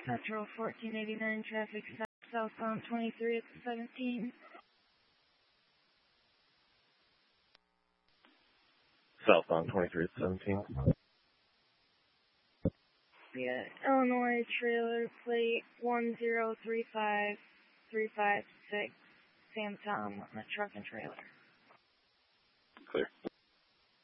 Metro 1489 traffic stop southbound 23 at 17. Southbound 23 at 17. Yeah, Illinois trailer plate 1035356, Sam Tom on the truck and trailer. Clear.